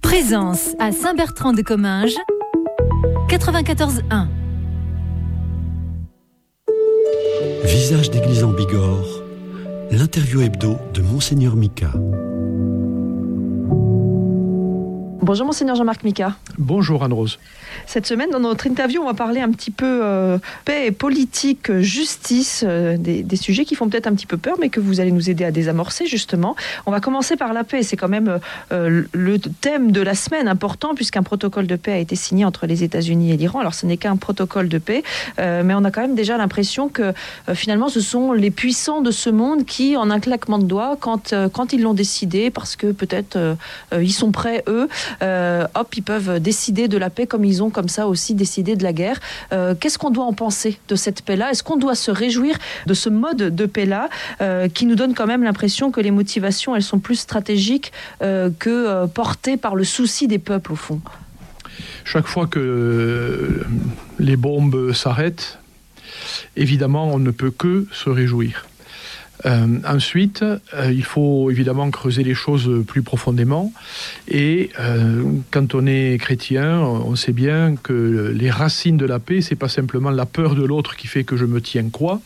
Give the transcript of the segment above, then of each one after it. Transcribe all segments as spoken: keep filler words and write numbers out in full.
Présence à Saint-Bertrand-de-Comminges, quatre-vingt-quatorze un. Visage d'église en Bigorre, l'interview hebdo de Monseigneur Mika. Bonjour Monseigneur Jean-Marc Mika. Bonjour Anne-Rose. Cette semaine, dans notre interview, on va parler un petit peu euh, paix et politique, justice, euh, des, des sujets qui font peut-être un petit peu peur, mais que vous allez nous aider à désamorcer justement. On va commencer par la paix. C'est quand même euh, le thème de la semaine important, puisqu'un protocole de paix a été signé entre les États-Unis et l'Iran. Alors ce n'est qu'un protocole de paix, euh, mais on a quand même déjà l'impression que euh, finalement ce sont les puissants de ce monde qui, en un claquement de doigts, quand, euh, quand ils l'ont décidé, parce que peut-être euh, euh, ils sont prêts eux, Euh, hop, ils peuvent décider de la paix comme ils ont comme ça aussi décidé de la guerre. Euh, qu'est-ce qu'on doit en penser de cette paix-là ? Est-ce qu'on doit se réjouir de ce mode de paix-là euh, qui nous donne quand même l'impression que les motivations, elles sont plus stratégiques euh, que euh, portées par le souci des peuples au fond ? Chaque fois que les bombes s'arrêtent, évidemment, on ne peut que se réjouir. Euh, ensuite, euh, il faut évidemment creuser les choses plus profondément. Et euh, quand on est chrétien, on sait bien que les racines de la paix, c'est pas simplement la peur de l'autre qui fait que je me tiens quoi,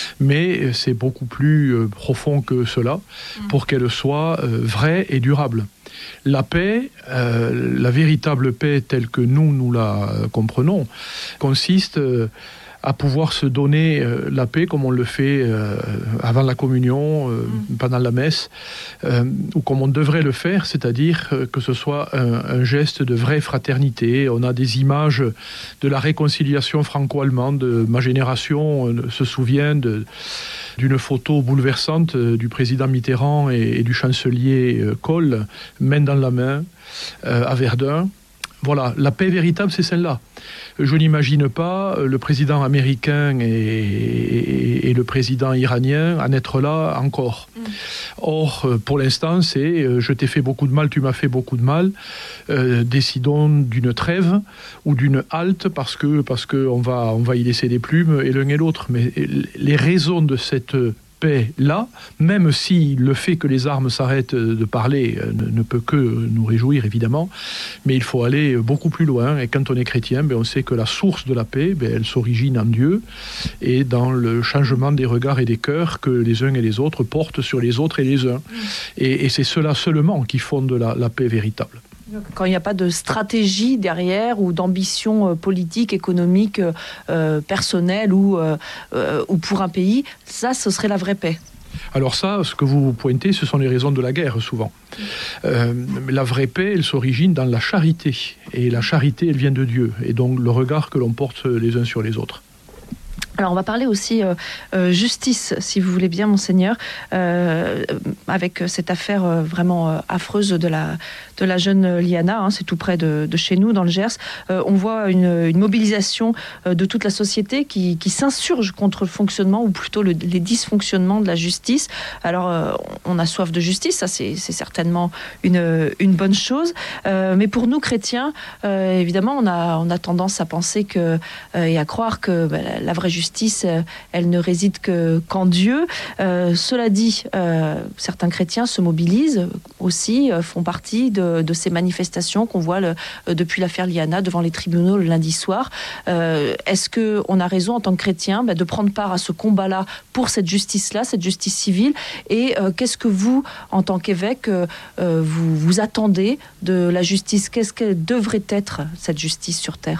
mais c'est beaucoup plus euh, profond que cela pour qu'elle soit euh, vraie et durable. La paix, euh, la véritable paix telle que nous, nous la comprenons, consiste euh, à pouvoir se donner euh, la paix comme on le fait euh, avant la communion, euh, mmh. pendant la messe, euh, ou comme on devrait le faire, c'est-à-dire euh, que ce soit un, un geste de vraie fraternité. On a des images de la réconciliation franco-allemande. Ma génération euh, se souvient de, d'une photo bouleversante euh, du président Mitterrand et, et du chancelier euh, Kohl, main dans la main, euh, à Verdun. Voilà, la paix véritable, c'est celle-là. Je n'imagine pas le président américain et, et, et le président iranien en être là encore. Mmh. Or, pour l'instant, c'est je t'ai fait beaucoup de mal, tu m'as fait beaucoup de mal. Euh, décidons d'une trêve ou d'une halte parce que parce que on va on va y laisser des plumes et l'un et l'autre. Mais les raisons de cette paix-là, même si le fait que les armes s'arrêtent de parler ne, ne peut que nous réjouir, évidemment, mais il faut aller beaucoup plus loin. Et quand on est chrétien, ben on sait que la source de la paix, ben elle s'origine en Dieu et dans le changement des regards et des cœurs que les uns et les autres portent sur les autres et les uns. Et, et c'est cela seulement qui fonde la, la paix véritable. Quand il n'y a pas de stratégie derrière ou d'ambition euh, politique, économique, euh, personnelle ou, euh, euh, ou pour un pays, ça, ce serait la vraie paix. Alors ça, ce que vous pointez, ce sont les raisons de la guerre, souvent. Euh, la vraie paix, elle s'origine dans la charité. Et la charité, elle vient de Dieu. Et donc, le regard que l'on porte les uns sur les autres. Alors on va parler aussi euh, euh, justice, si vous voulez bien, Monseigneur, euh, avec cette affaire euh, vraiment euh, affreuse de la, de la jeune Liana, hein, c'est tout près de, de chez nous, dans le Gers. Euh, on voit une, une mobilisation euh, de toute la société qui, qui s'insurge contre le fonctionnement, ou plutôt le, les dysfonctionnements de la justice. Alors euh, on a soif de justice, ça c'est, c'est certainement une, une bonne chose. Euh, mais pour nous chrétiens, euh, évidemment, on a, on a tendance à penser que, euh, et à croire que bah, la, la vraie justice, justice, elle ne réside que, qu'en Dieu. Euh, cela dit, euh, certains chrétiens se mobilisent aussi, euh, font partie de, de ces manifestations qu'on voit le, euh, depuis l'affaire Liana devant les tribunaux le lundi soir. Euh, est-ce qu'on a raison en tant que chrétien bah, de prendre part à ce combat-là pour cette justice-là, cette justice civile ? Et euh, qu'est-ce que vous, en tant qu'évêque, euh, vous, vous attendez de la justice ? Qu'est-ce qu'elle devrait être, cette justice sur terre ?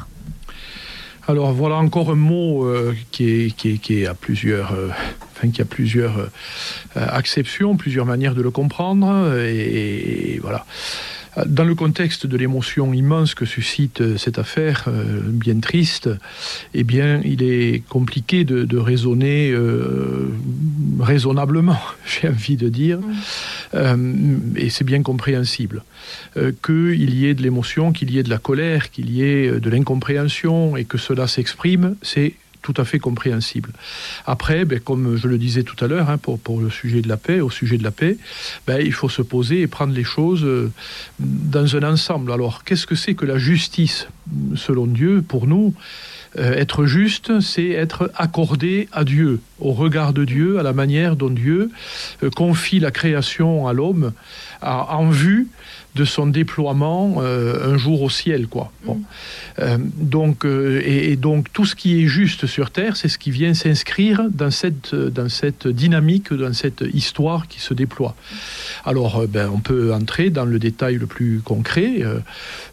Alors voilà encore un mot euh, qui, est, qui, est, qui est à plusieurs, euh, enfin qui a plusieurs euh, acceptions, plusieurs manières de le comprendre, et, et voilà. Dans le contexte de l'émotion immense que suscite cette affaire, euh, bien triste, eh bien, il est compliqué de, de raisonner euh, raisonnablement, j'ai envie de dire, mmh. euh, et c'est bien compréhensible. Euh, qu'il y ait de l'émotion, qu'il y ait de la colère, qu'il y ait de l'incompréhension, et que cela s'exprime, c'est tout à fait compréhensible. Après, ben, comme je le disais tout à l'heure, hein, pour, pour le sujet de la paix, au sujet de la paix, ben, il faut se poser et prendre les choses euh, dans un ensemble. Alors, qu'est-ce que c'est que la justice, selon Dieu, pour nous ? Euh, être juste, c'est être accordé à Dieu. au regard de Dieu, à la manière dont Dieu euh, confie la création à l'homme à, en vue de son déploiement euh, un jour au ciel, quoi. Bon. Mmh. Euh, donc, euh, et, et donc tout ce qui est juste sur terre, c'est ce qui vient s'inscrire dans cette, dans cette dynamique, dans cette histoire qui se déploie. Alors, euh, ben, on peut entrer dans le détail le plus concret euh,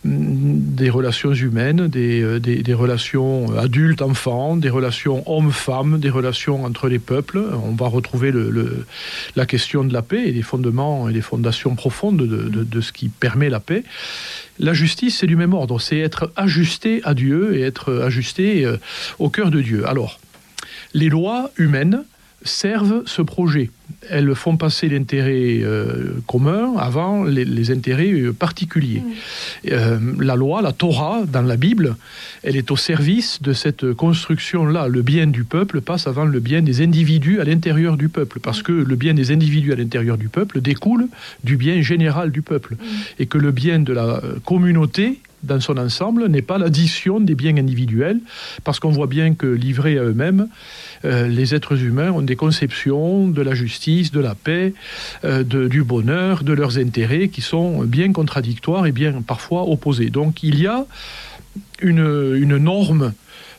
des relations humaines, des, euh, des, des relations adultes-enfants, des relations hommes-femmes, des relations entre les peuples. On va retrouver le, le, la question de la paix et les fondements et les fondations profondes de, de, de ce qui permet la paix. La justice, c'est du même ordre, c'est être ajusté à Dieu et être ajusté euh, au cœur de Dieu. Alors, les lois humaines servent ce projet. Elles font passer l'intérêt euh, commun avant les, les intérêts euh, particuliers. Mmh. Euh, la loi, la Torah, dans la Bible, elle est au service de cette construction-là. Le bien du peuple passe avant le bien des individus à l'intérieur du peuple, parce que le bien des individus à l'intérieur du peuple découle du bien général du peuple. Mmh. Et que le bien de la communauté dans son ensemble n'est pas l'addition des biens individuels, parce qu'on voit bien que livrés à eux-mêmes, euh, les êtres humains ont des conceptions de la justice, de la paix, euh, de, du bonheur, de leurs intérêts qui sont bien contradictoires et bien parfois opposés. Donc il y a une, une norme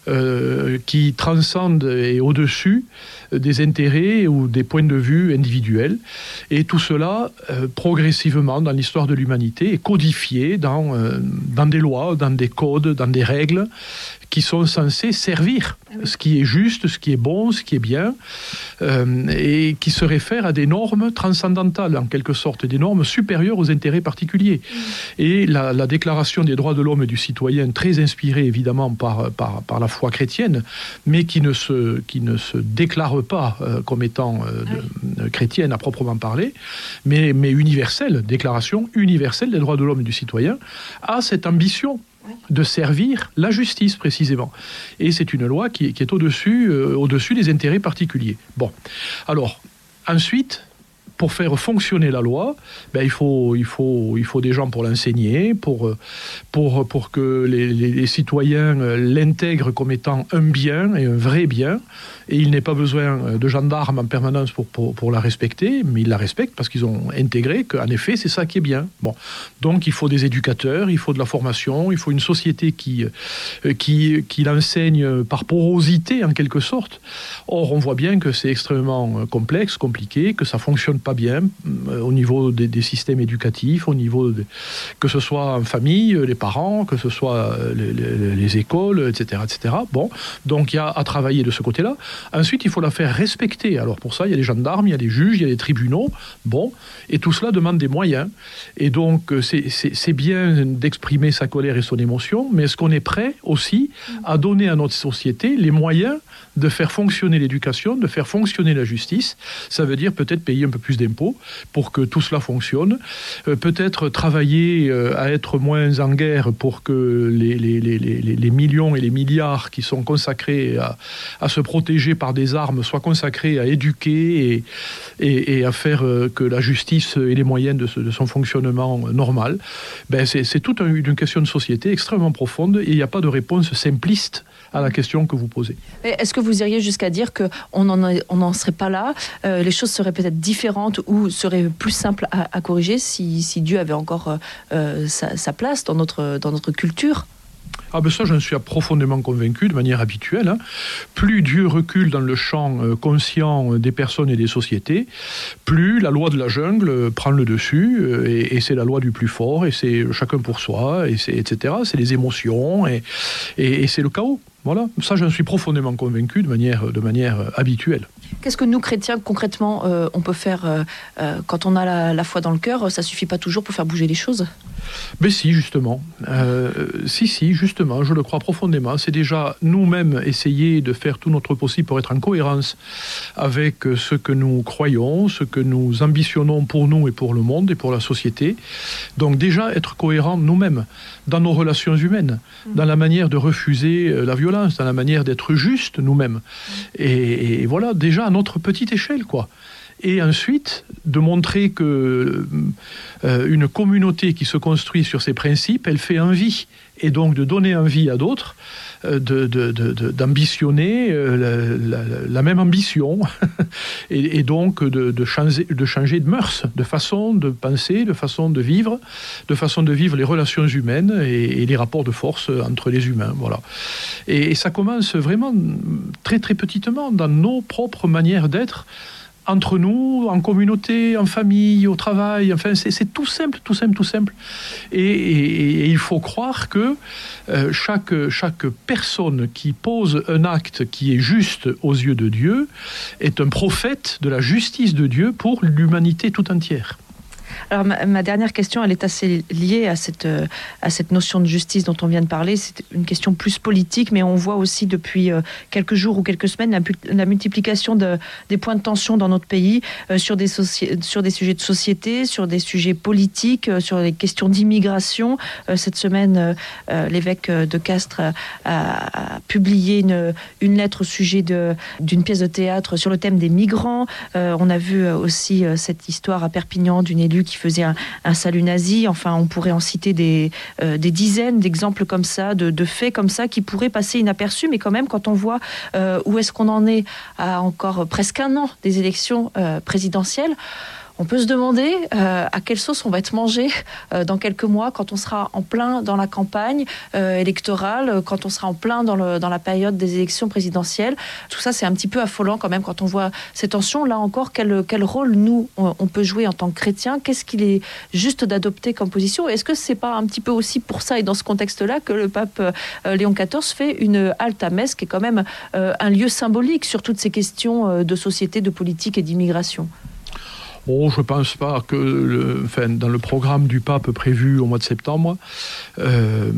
euh, qui transcende et est au-dessus des intérêts ou des points de vue individuels. Et tout cela, euh, progressivement, dans l'histoire de l'humanité, est codifié dans, euh, dans des lois, dans des codes, dans des règles qui sont censées servir ce qui est juste, ce qui est bon, ce qui est bien, euh, et qui se réfèrent à des normes transcendantales, en quelque sorte, des normes supérieures aux intérêts particuliers. Mmh. Et la, la Déclaration des droits de l'homme et du citoyen, très inspirée évidemment par, par, par la foi chrétienne, mais qui ne se, qui ne se déclare pas euh, comme étant euh, de, de chrétienne à proprement parler, mais, mais universelle, Déclaration universelle des droits de l'homme et du citoyen, a cette ambition de servir la justice, précisément. Et c'est une loi qui, qui est au-dessus, euh, au-dessus des intérêts particuliers. Bon. Alors, ensuite, pour faire fonctionner la loi, ben, il, faut, il, faut, il faut des gens pour l'enseigner, pour, pour, pour que les, les, les citoyens l'intègrent comme étant un bien et un vrai bien. Et il n'est pas besoin de gendarmes en permanence pour, pour, pour la respecter, mais ils la respectent parce qu'ils ont intégré qu'en effet, c'est ça qui est bien. Bon. Donc, il faut des éducateurs, il faut de la formation, il faut une société qui, qui, qui l'enseigne par porosité, en quelque sorte. Or, on voit bien que c'est extrêmement complexe, compliqué, que ça ne fonctionne pas bien euh, au niveau des, des systèmes éducatifs, au niveau de, que ce soit en famille, les parents, que ce soit les, les, les écoles, et cetera, et cetera. Bon. Donc, il y a à travailler de ce côté-là. Ensuite, il faut la faire respecter. Alors pour ça, il y a les gendarmes, il y a les juges, il y a les tribunaux. Bon, et tout cela demande des moyens. Et donc, c'est, c'est, c'est bien d'exprimer sa colère et son émotion, mais est-ce qu'on est prêt aussi à donner à notre société les moyens de faire fonctionner l'éducation, de faire fonctionner la justice? Ça veut dire peut-être payer un peu plus d'impôts pour que tout cela fonctionne. Euh, peut-être travailler euh, à être moins en guerre pour que les, les, les, les, les millions et les milliards qui sont consacrés à, à se protéger par des armes soient consacrés à éduquer et, et, et à faire euh, que la justice ait les moyens de, ce, de son fonctionnement normal. Ben c'est, c'est toute un, une question de société extrêmement profonde et il n'y a pas de réponse simpliste à la question que vous posez. Est-ce que vous iriez jusqu'à dire qu'on n'en serait pas là, euh, les choses seraient peut-être différentes ou seraient plus simples à, à corriger si, si Dieu avait encore euh, sa, sa place dans notre, dans notre culture ? Ah ben ça, j'en suis profondément convaincu de manière habituelle. Hein. Plus Dieu recule dans le champ euh, conscient des personnes et des sociétés, plus la loi de la jungle euh, prend le dessus, euh, et, et c'est la loi du plus fort, et c'est chacun pour soi, et, c'est, et cetera. C'est les émotions, et, et, et c'est le chaos. Voilà, ça j'en suis profondément convaincu de manière, de manière habituelle. Qu'est-ce que nous, chrétiens, concrètement, euh, on peut faire euh, euh, quand on a la, la foi dans le cœur? Ça ne suffit pas toujours pour faire bouger les choses? Mais si, justement. Euh, si, si, justement, je le crois profondément. C'est déjà nous-mêmes essayer de faire tout notre possible pour être en cohérence avec ce que nous croyons, ce que nous ambitionnons pour nous et pour le monde et pour la société. Donc déjà, être cohérents nous-mêmes dans nos relations humaines, dans la manière de refuser la violence, dans la manière d'être juste nous-mêmes. Et, et voilà, déjà à notre petite échelle, quoi. et ensuite de montrer que euh, une communauté qui se construit sur ces principes, elle fait envie, et donc de donner envie à d'autres euh, de, de, de, de, d'ambitionner euh, la, la, la même ambition, et, et donc de, de, changer, de changer de mœurs, de façon de penser, de façon de vivre, de façon de vivre les relations humaines et, et les rapports de force entre les humains. Voilà. Et, et ça commence vraiment très très petitement dans nos propres manières d'être, entre nous, en communauté, en famille, au travail. Enfin, c'est, c'est tout simple, tout simple, tout simple. Et, et, et il faut croire que euh, chaque, chaque personne qui pose un acte qui est juste aux yeux de Dieu est un prophète de la justice de Dieu pour l'humanité tout entière. Alors ma, ma dernière question, elle est assez liée à cette, euh, à cette notion de justice dont on vient de parler. C'est une question plus politique, mais on voit aussi depuis euh, quelques jours ou quelques semaines la, la multiplication de, des points de tension dans notre pays euh, sur, des soci- sur des sujets de société, sur des sujets politiques, euh, sur les questions d'immigration. Euh, cette semaine, euh, l'évêque de Castres a, a, a publié une, une lettre au sujet de, d'une pièce de théâtre sur le thème des migrants. Euh, on a vu aussi euh, cette histoire à Perpignan d'une élue qui faisait un, un salut nazi. Enfin, on pourrait en citer des, euh, des dizaines d'exemples comme ça, de, de faits comme ça, qui pourraient passer inaperçus, mais quand même, quand on voit euh, où est-ce qu'on en est à encore presque un an des élections euh, présidentielles, on peut se demander euh, à quelle sauce on va être mangé euh, dans quelques mois, quand on sera en plein dans la campagne euh, électorale, quand on sera en plein dans, le, dans la période des élections présidentielles. Tout ça, c'est un petit peu affolant quand même quand on voit ces tensions. Là encore, quel, quel rôle, nous, on, on peut jouer en tant que chrétiens? Qu'est-ce qu'il est juste d'adopter comme position? Est-ce que c'est pas un petit peu aussi pour ça et dans ce contexte-là que le pape euh, Léon quatorze fait une halte à Metz, qui est quand même euh, un lieu symbolique sur toutes ces questions euh, de société, de politique et d'immigration? Oh, je ne pense pas que, le, enfin, dans le programme du pape prévu au mois de septembre, euh,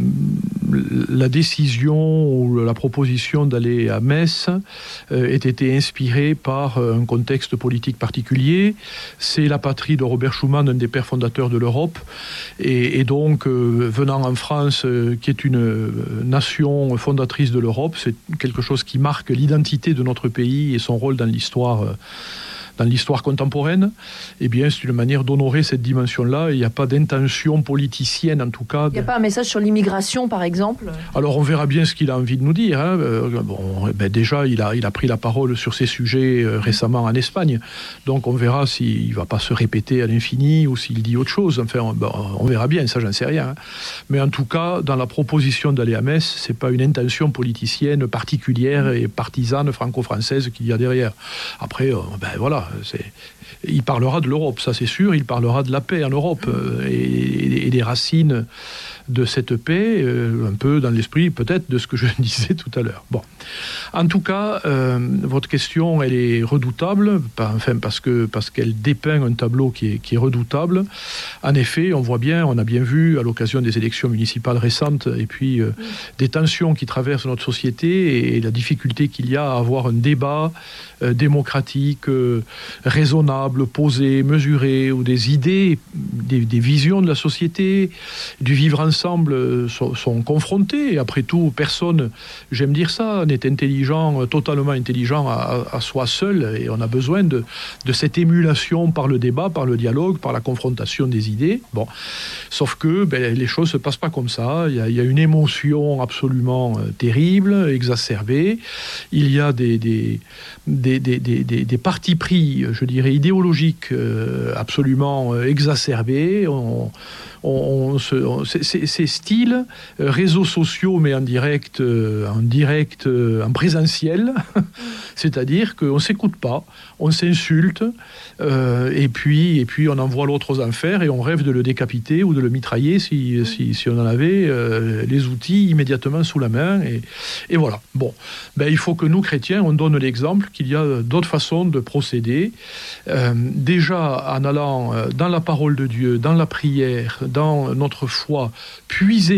la décision ou la proposition d'aller à Metz euh, ait été inspirée par un contexte politique particulier. C'est la patrie de Robert Schuman, un des pères fondateurs de l'Europe, et, et donc euh, venant en France, euh, qui est une nation fondatrice de l'Europe, c'est quelque chose qui marque l'identité de notre pays et son rôle dans l'histoire. Euh, dans l'histoire contemporaine, eh bien, c'est une manière d'honorer cette dimension-là. Il n'y a pas d'intention politicienne, en tout cas. Il n'y a pas un message sur l'immigration, par exemple? Alors, on verra bien ce qu'il a envie de nous dire. Hein. Euh, bon, eh ben, déjà, il a, il a pris la parole sur ces sujets euh, récemment en Espagne. Donc, on verra s'il ne va pas se répéter à l'infini ou s'il dit autre chose. Enfin, on, bon, on verra bien, ça, j'en sais rien. Hein. Mais en tout cas, dans la proposition d'aller à Metz, ce n'est pas une intention politicienne particulière et partisane franco-française qu'il y a derrière. Après, euh, ben voilà. C'est... Il parlera de l'Europe, ça c'est sûr, il parlera de la paix en Europe euh, et, et des racines de cette paix, euh, un peu dans l'esprit peut-être de ce que je disais tout à l'heure. Bon. En tout cas, euh, votre question, elle est redoutable, enfin, parce, que, parce qu'elle dépeint un tableau qui est, qui est redoutable. En effet, on voit bien, on a bien vu à l'occasion des élections municipales récentes, et puis euh, oui. des tensions qui traversent notre société et la difficulté qu'il y a à avoir un débat euh, démocratique, euh, raisonnable, posé, mesuré, où des idées, des, des visions de la société, du vivre ensemble sont, sont confrontés. Et après tout, personne, j'aime dire ça, n'est intelligent, totalement intelligent à, à soi seul, et on a besoin de, de cette émulation par le débat, par le dialogue, par la confrontation des idées. Bon. Sauf que ben, les choses ne se passent pas comme ça. Il y a, il y a une émotion absolument euh, terrible, exacerbée. Il y a des, des, des, des, des, des, des partis pris, je dirais, idéologiques euh, absolument euh, exacerbés. On, On, on se, on, c'est, c'est, c'est style euh, réseaux sociaux, mais en direct, euh, en direct, euh, en présentiel, c'est-à-dire qu'on ne s'écoute pas, on s'insulte, euh, et puis, et puis on envoie l'autre aux enfers et on rêve de le décapiter ou de le mitrailler si, si, si on en avait euh, les outils immédiatement sous la main. Et, et voilà. Bon, ben, il faut que nous, chrétiens, on donne l'exemple qu'il y a d'autres façons de procéder. Euh, déjà en allant dans la parole de Dieu, dans la prière, dans notre foi, puiser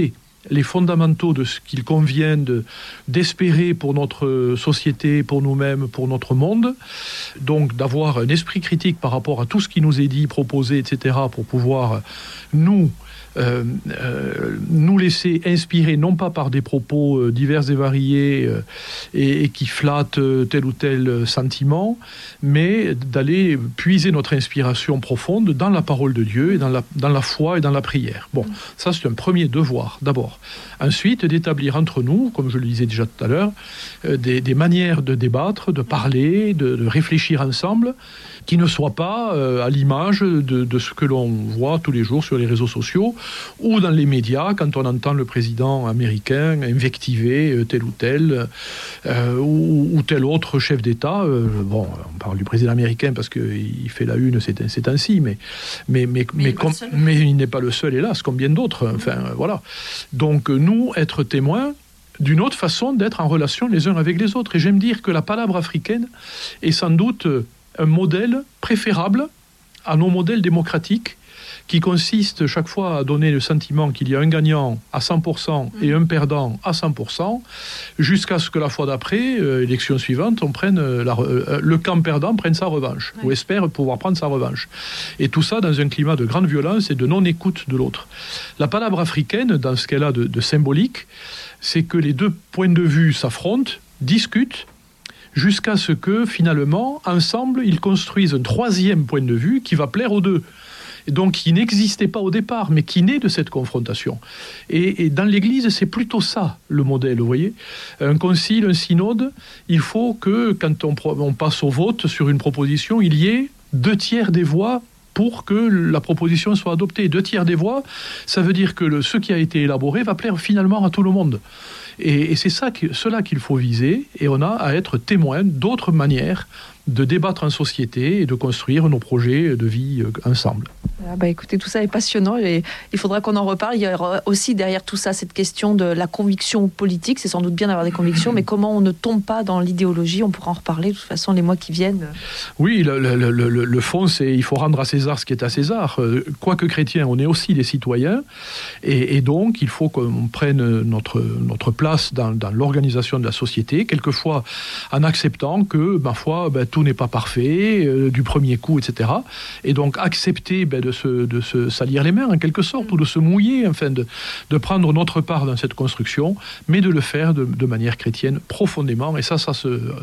les fondamentaux de ce qu'il convient de, d'espérer pour notre société, pour nous-mêmes, pour notre monde. Donc d'avoir un esprit critique par rapport à tout ce qui nous est dit, proposé, et cetera, pour pouvoir nous, euh, euh, nous laisser inspirer, non pas par des propos euh, divers et variés euh, et, et qui flattent euh, tel ou tel sentiment, mais d'aller puiser notre inspiration profonde dans la parole de Dieu et dans la, dans la foi et dans la prière. Bon, ça c'est un premier devoir, d'abord. Ensuite, d'établir entre nous, comme je le disais déjà tout à l'heure, euh, des, des manières de débattre, de parler, de, de réfléchir ensemble, qui ne soient pas euh, à l'image de, de ce que l'on voit tous les jours sur les réseaux sociaux ou dans les médias, quand on entend le président américain invectiver euh, tel ou tel, euh, ou, ou tel autre chef d'État. Euh, bon, on parle du président américain parce qu'il fait la une, c'est, c'est ainsi, mais, mais, mais, mais, mais, com- mais il n'est pas le seul, hélas, comme bien d'autres. Enfin, euh, voilà. Donc, nous, être témoins d'une autre façon d'être en relation les uns avec les autres. Et j'aime dire que la palabre africaine est sans doute un modèle préférable à nos modèles démocratiques qui consiste chaque fois à donner le sentiment qu'il y a un gagnant à cent pour cent et un perdant à cent pour cent, jusqu'à ce que la fois d'après, euh, élection suivante, on prenne la, euh, le camp perdant prenne sa revanche, oui. ou espère pouvoir prendre sa revanche. Et tout ça dans un climat de grande violence et de non-écoute de l'autre. La palabre africaine, dans ce qu'elle a de, de symbolique, c'est que les deux points de vue s'affrontent, discutent, jusqu'à ce que, finalement, ensemble, ils construisent un troisième point de vue qui va plaire aux deux. Et donc, qui n'existait pas au départ, mais qui naît de cette confrontation. Et, et dans l'Église, c'est plutôt ça, le modèle, vous voyez. Un concile, un synode, il faut que, quand on, on passe au vote sur une proposition, il y ait deux tiers des voix pour que la proposition soit adoptée. Deux tiers des voix, ça veut dire que le, ce qui a été élaboré va plaire finalement à tout le monde. Et, et c'est ça, cela qu'il faut viser, et on a à être témoin d'autres manières de débattre en société et de construire nos projets de vie ensemble. Ah bah écoutez, tout ça est passionnant et il faudra qu'on en reparle. Il y aura aussi derrière tout ça cette question de la conviction politique. C'est sans doute bien d'avoir des convictions, mais comment on ne tombe pas dans l'idéologie, on pourra en reparler de toute façon les mois qui viennent. Oui, le, le, le, le fond, c'est il faut rendre à César ce qui est à César. Quoique chrétiens, on est aussi des citoyens et, et donc il faut qu'on prenne notre, notre place dans, dans l'organisation de la société, quelquefois en acceptant que, ma foi, ben, tout n'est pas parfait, euh, du premier coup, et cetera. Et donc accepter ben, de, se, de se salir les mains, en quelque sorte, ou de se mouiller, enfin, de, de prendre notre part dans cette construction, mais de le faire de, de manière chrétienne profondément. Et ça, ça se euh,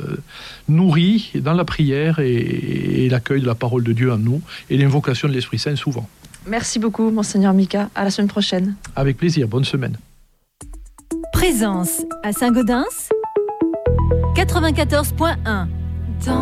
nourrit dans la prière et, et l'accueil de la parole de Dieu en nous, et l'invocation de l'Esprit Saint souvent. Merci beaucoup, Monseigneur Mika. À la semaine prochaine. Avec plaisir. Bonne semaine. Présence à Saint-Gaudens quatre-vingt-quatorze point un.